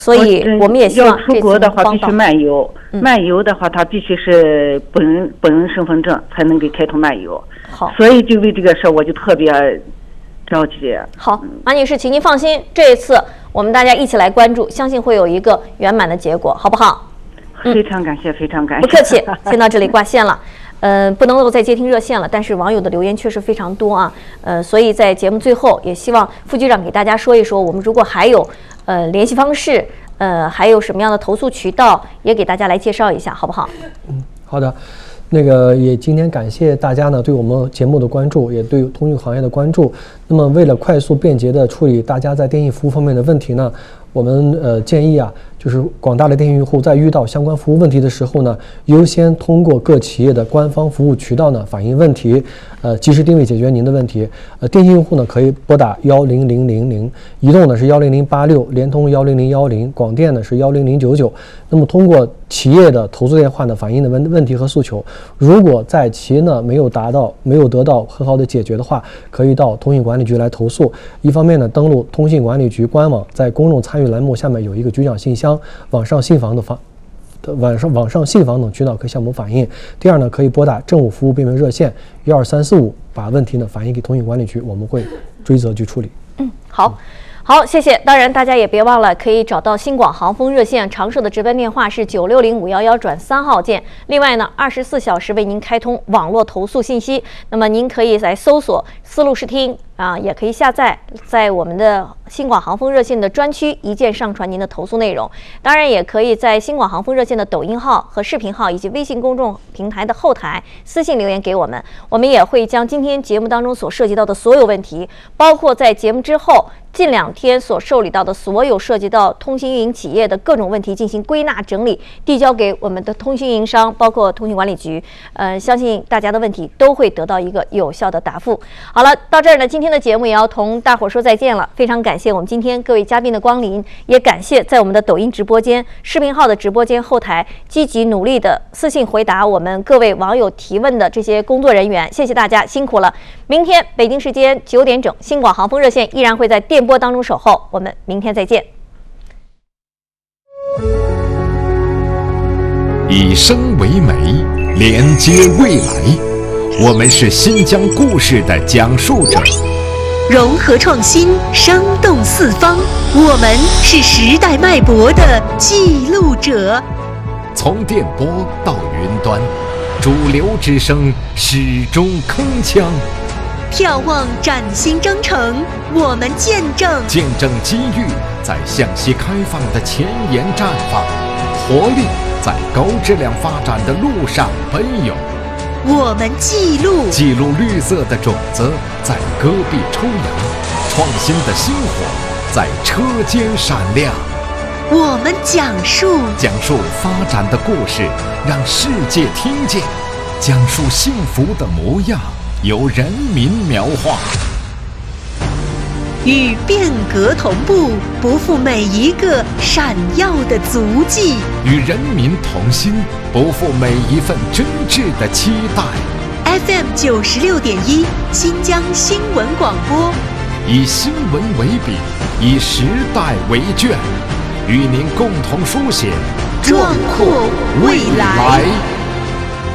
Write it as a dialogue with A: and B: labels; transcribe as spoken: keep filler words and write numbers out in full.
A: 所以我们也希望
B: 要出国的话必须漫游，嗯、漫游的话他必须是本人本人身份证才能给开通漫游。
A: 好，
B: 所以就为这个事我就特别着急。
A: 好，马女士，请您放心，这一次我们大家一起来关注，相信会有一个圆满的结果，好不好？
B: 非常感谢，嗯、非常感谢。
A: 不客气，先到这里挂线了。呃，不能够再接听热线了，但是网友的留言确实非常多啊。呃，所以在节目最后，也希望副局长给大家说一说，我们如果还有呃联系方式，呃，还有什么样的投诉渠道，也给大家来介绍一下，好不好？
C: 嗯，好的。那个也今天感谢大家呢对我们节目的关注，也对通讯行业的关注。那么为了快速便捷的处理大家在电信服务方面的问题呢，我们呃建议啊，就是广大的电信用户在遇到相关服务问题的时候呢，优先通过各企业的官方服务渠道呢反映问题，呃及时定位解决您的问题。呃，电信用户呢可以拨打幺零零零零，移动呢是幺零零八六，联通幺零零幺零，广电呢是幺零零九九。那么通过企业的投诉电话呢反映的问问题和诉求，如果在企业呢没有达到没有得到很好的解决的话，可以到通信管理局来投诉。一方面呢，登录通信管理局官网，在公众参与栏目下面有一个局长信箱，网上信访的方网上网上信访等渠道可以向我们反映。第二呢，可以拨打政务服务便民热线幺二三四五，把问题呢反映给通信管理局，我们会追责去处理。
A: 嗯，好。好，谢谢。当然，大家也别忘了可以找到新广航风热线，常设的值班电话是九六零五幺幺转三号键。另外呢，二十四小时为您开通网络投诉信息。那么您可以来搜索思路视听啊，也可以下载，在我们的新广航风热线的专区一键上传您的投诉内容。当然，也可以在新广航风热线的抖音号和视频号以及微信公众平台的后台私信留言给我们，我们也会将今天节目当中所涉及到的所有问题，包括在节目之后近两天所受理到的所有涉及到通信运营企业的各种问题进行归纳整理，递交给我们的通信运营商，包括通信管理局。呃，相信大家的问题都会得到一个有效的答复。好了，到这儿呢，今天的节目也要同大伙说再见了。非常感谢我们今天各位嘉宾的光临，也感谢在我们的抖音直播间、视频号的直播间后台积极努力的私信回答我们各位网友提问的这些工作人员，谢谢大家，辛苦了。明天北京时间九点整，新广航风热线依然会在电波当中守候，我们明天再见。
D: 以声为媒，连接未来，我们是新疆故事的讲述者，
E: 融合创新，生动四方，我们是时代脉搏的记录者。
D: 从电波到云端，主流之声始终铿锵。
E: 眺望崭新征程，我们见证
D: 见证机遇在向西开放的前沿绽放，活力在高质量发展的路上奔涌。
E: 我们记录
D: 记录绿色的种子在戈壁抽芽，创新的星火在车间闪亮。
E: 我们讲述
D: 讲述发展的故事，让世界听见，讲述幸福的模样，由人民描画，
E: 与变革同步，不负每一个闪耀的足迹；
D: 与人民同心，不负每一份真挚的期待。
E: F M 九十六点一，新疆新闻广播，
D: 以新闻为笔，以时代为卷，与您共同书写
E: 壮阔未来。